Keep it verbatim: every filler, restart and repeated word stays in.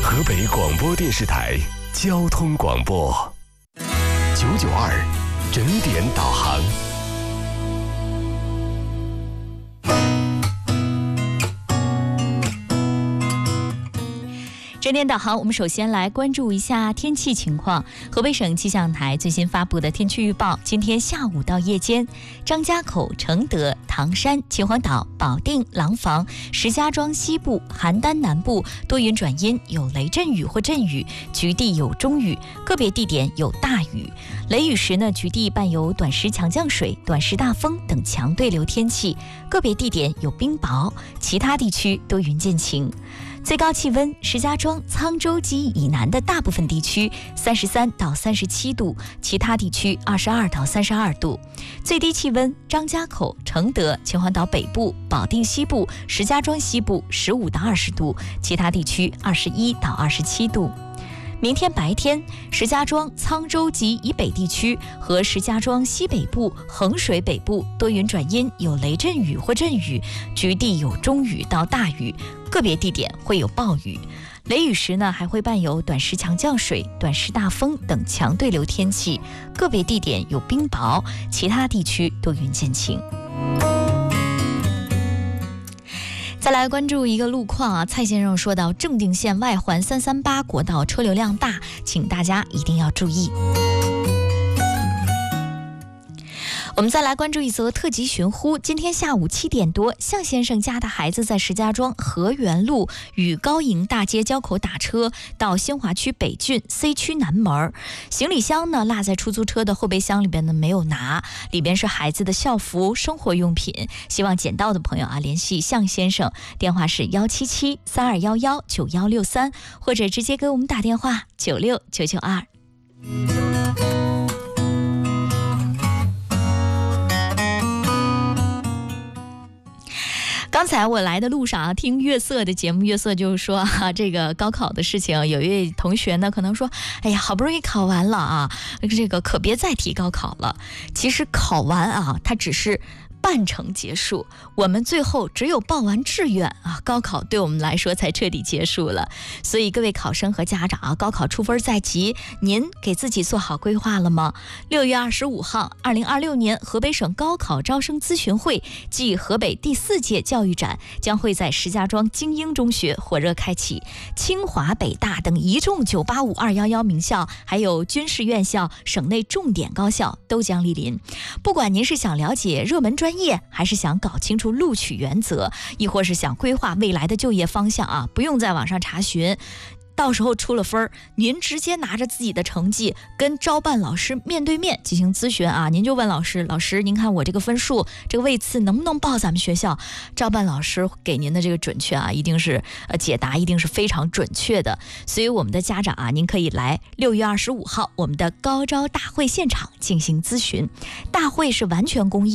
河北广播电视台交通广播九九二整点导航。 整点导航，我们首先来关注一下天气情况。河北省气象台最新发布的天气预报，今天下午到夜间，张家口、承德、唐山、秦皇岛、保定、廊坊、石家庄西部、邯郸南部多云转阴，有雷阵雨或阵雨，局地有中雨，个别地点有大雨。雷雨时呢，局地伴有短时强降水、短时大风等强对流天气，个别地点有冰雹，其他地区多云见晴。最高气温，石家庄、沧州及以南的大部分地区三十三到三十七度，其他地区二十二到三十二度。最低气温，张家口、承德、秦皇岛北部、保定西部、石家庄西部十五到二十度，其他地区二十一到二十七度。明天白天，石家庄、沧州及以北地区和石家庄西北部、衡水北部多云转阴，有雷阵雨或阵雨，局地有中雨到大雨，个别地点会有暴雨。雷雨时呢，还会伴有短时强降水、短时大风等强对流天气，个别地点有冰雹，其他地区多云见晴。再来关注一个路况啊，蔡先生说到正定线外环三三八国道车流量大，请大家一定要注意。我们再来关注一则特级寻呼。今天下午七点多，向先生家的孩子在石家庄河源路与高营大街交口打车到新华区北郡 C 区南门，行李箱呢落在出租车的后备箱里边呢没有拿，里边是孩子的校服、生活用品。希望捡到的朋友啊联系向先生，电话是幺七七三二幺幺九幺六三，或者直接给我们打电话九六九九二。刚才我来的路上啊，听月色的节目，月色就是说啊，这个高考的事情，有一位同学呢可能说，哎呀，好不容易考完了啊，这个可别再提高考了。其实考完啊，它只是半程结束，我们最后只有报完志愿啊，高考对我们来说才彻底结束了。所以各位考生和家长啊，高考出分在即，您给自己做好规划了吗？六月二十五号，二零二六年河北省高考招生咨询会暨河北第四届教育展将会在石家庄精英中学火热开启，清华、北大等一众九八五、二一一名校，还有军事院校、省内重点高校都将莅临。不管您是想了解热门专业，还是想搞清楚录取原则，亦或是想规划未来的就业方向啊，不用在网上查询。到时候出了分，您直接拿着自己的成绩跟招办老师面对面进行咨询啊，您就问老师，老师您看我这个分数，这个位次能不能报咱们学校？招办老师给您的这个准确啊，一定是呃解答一定是非常准确的。所以我们的家长啊，您可以来六月二十五号我们的高招大会现场进行咨询，大会是完全公益。